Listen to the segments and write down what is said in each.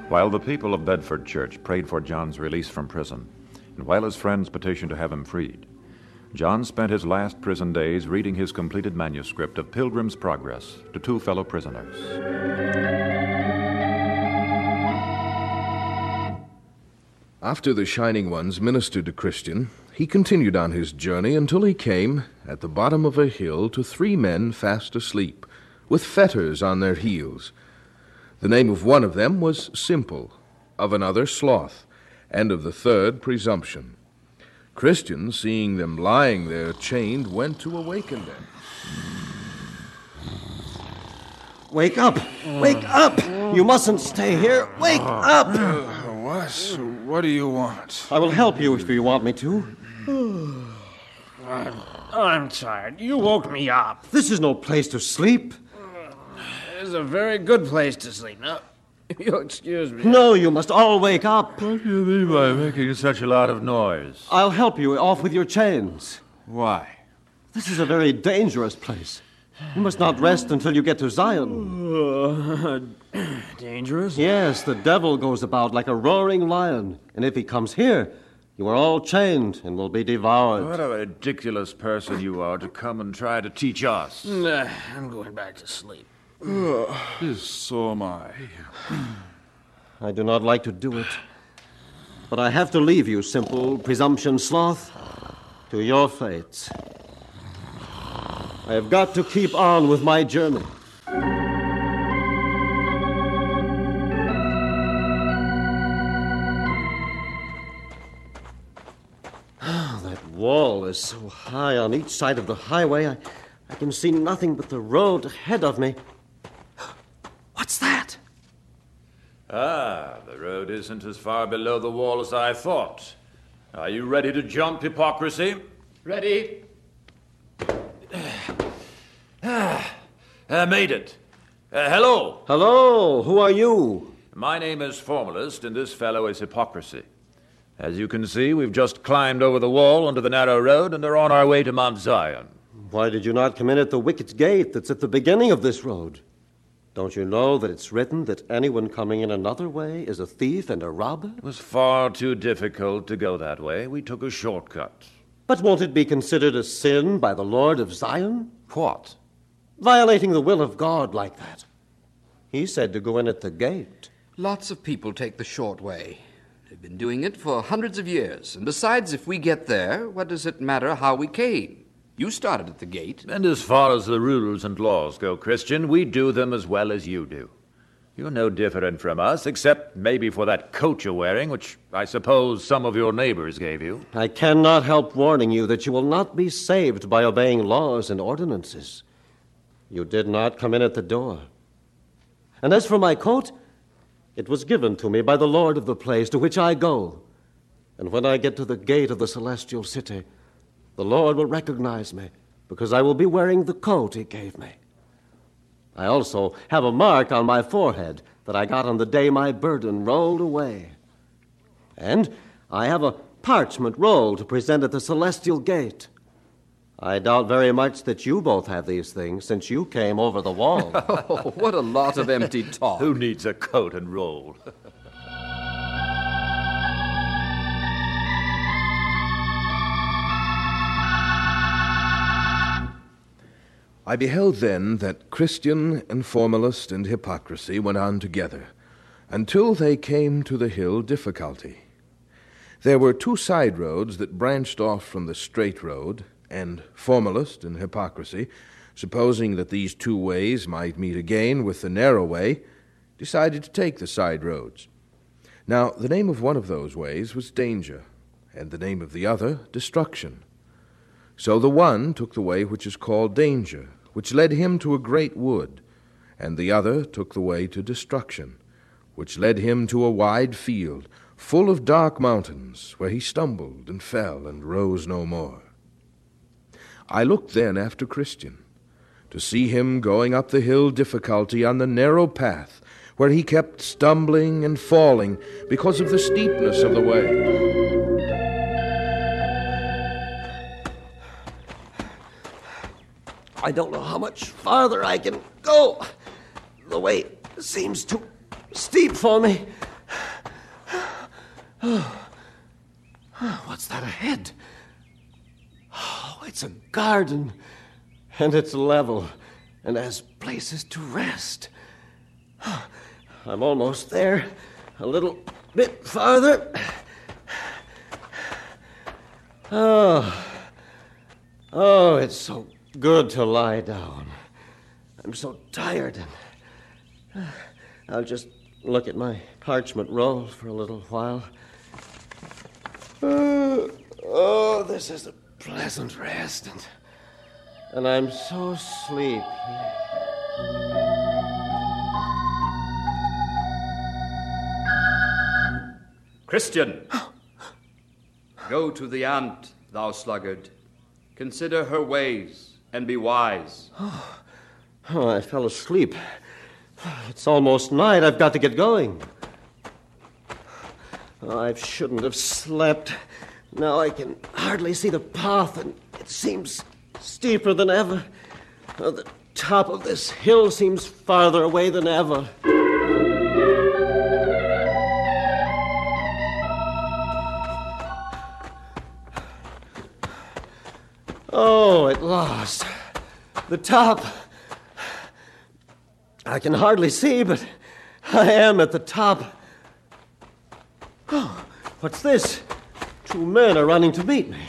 While the people of Bedford Church prayed for John's release from prison, and while his friends petitioned to have him freed, John spent his last prison days reading his completed manuscript of Pilgrim's Progress to two fellow prisoners. After the Shining Ones ministered to Christian, he continued on his journey until he came, at the bottom of a hill, to three men fast asleep, with fetters on their heels. The name of one of them was Simple, of another Sloth, and of the third Presumption. Christian, seeing them lying there chained, went to awaken them. Wake up! Wake up! You mustn't stay here! Wake up! What? What do you want? I will help you if you want me to. I'm tired. You woke me up. This is no place to sleep. It's a very good place to sleep. Now, you'll excuse me. No, you must all wake up. What do you mean by making such a lot of noise? I'll help you off with your chains. Why? This is a very dangerous place. You must not rest until you get to Zion. Dangerous? Yes, the devil goes about like a roaring lion. And if he comes here, you are all chained and will be devoured. What a ridiculous person you are to come and try to teach us. I'm going back to sleep. So am I. I do not like to do it. But I have to leave you, Simple Presumption Sloth, to your fates. I have got to keep on with my journey. That wall is so high on each side of the highway, I can see nothing but the road ahead of me. What's that? Ah, the road isn't as far below the wall as I thought. Are you ready to jump, Hypocrisy? Ready? Made it. Hello. Hello, who are you? My name is Formalist, and this fellow is Hypocrisy. As you can see, we've just climbed over the wall onto the narrow road and are on our way to Mount Zion. Why did you not come in at the wicket gate that's at the beginning of this road? Don't you know that it's written that anyone coming in another way is a thief and a robber? It was far too difficult to go that way. We took a shortcut. But won't it be considered a sin by the Lord of Zion? What? Violating the will of God like that. He said to go in at the gate. Lots of people take the short way. They've been doing it for hundreds of years. And besides, if we get there, what does it matter how we came? You started at the gate. And as far as the rules and laws go, Christian, we do them as well as you do. You're no different from us, except maybe for that coat you're wearing, which I suppose some of your neighbors gave you. I cannot help warning you that you will not be saved by obeying laws and ordinances. You did not come in at the door. And as for my coat, it was given to me by the Lord of the place to which I go. And when I get to the gate of the celestial city, the Lord will recognize me, because I will be wearing the coat he gave me. I also have a mark on my forehead that I got on the day my burden rolled away. And I have a parchment roll to present at the celestial gate. I doubt very much that you both have these things, since you came over the wall. Oh, what a lot of empty talk. Who needs a coat and roll? I beheld then that Christian and Formalist and Hypocrisy went on together, until they came to the hill Difficulty. There were two side roads that branched off from the straight road, and Formalist and Hypocrisy, supposing that these two ways might meet again with the narrow way, decided to take the side roads. Now, the name of one of those ways was Danger, and the name of the other Destruction. So the one took the way which is called Danger, which led him to a great wood, and the other took the way to Destruction, which led him to a wide field, full of dark mountains, where he stumbled and fell and rose no more. I looked then after Christian, to see him going up the hill Difficulty on the narrow path, where he kept stumbling and falling because of the steepness of the way. I don't know how much farther I can go. The way seems too steep for me. What's that ahead? Oh, it's a garden, and it's level, and has places to rest. I'm almost there. A little bit farther. Oh, it's so good to lie down. I'm so tired, and I'll just look at my parchment roll for a little while. Oh, this is a pleasant rest, and I'm so sleepy. Christian! Go to the ant, thou sluggard. Consider her ways, and be wise. Oh, I fell asleep. It's almost night. I've got to get going. Oh, I shouldn't have slept. Now I can hardly see the path, and it seems steeper than ever. Oh, the top of this hill seems farther away than ever. Oh, at last. The top. I can hardly see, but I am at the top. Oh, what's this? 2 men are running to meet me.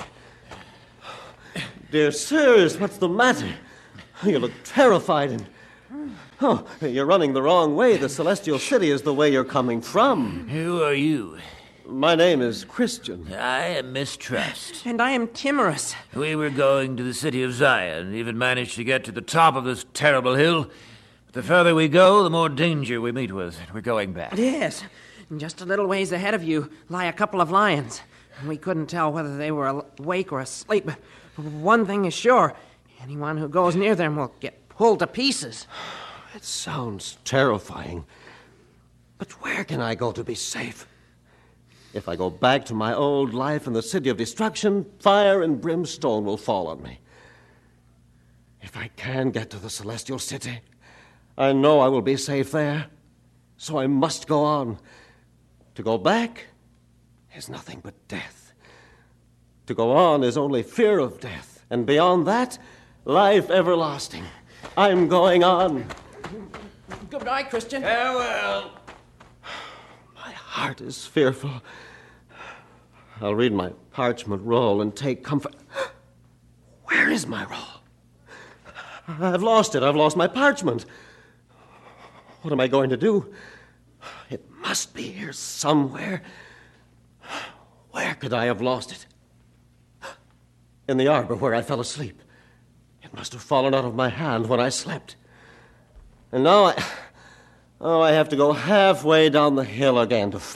Dear sirs, what's the matter? You look terrified and... Oh, you're running the wrong way. The Celestial City is the way you're coming from. Who are you? My name is Christian. I am Mistrust. And I am timorous. We were going to the city of Zion, even managed to get to the top of this terrible hill. But the further we go, the more danger we meet with. We're going back. Yes. Just a little ways ahead of you lie a couple of lions. We couldn't tell whether they were awake or asleep, but one thing is sure. Anyone who goes near them will get pulled to pieces. It sounds terrifying. But where can I go to be safe? If I go back to my old life in the city of destruction, fire and brimstone will fall on me. If I can get to the Celestial City, I know I will be safe there. So I must go on. To go back is nothing but death. To go on is only fear of death. And beyond that, life everlasting. I'm going on. Goodbye, Christian. Farewell. My heart is fearful. I'll read my parchment roll and take comfort. Where is my roll? I've lost it. I've lost my parchment. What am I going to do? It must be here somewhere. Where could I have lost it? In the arbor where I fell asleep. It must have fallen out of my hand when I slept. And now I have to go halfway down the hill again to find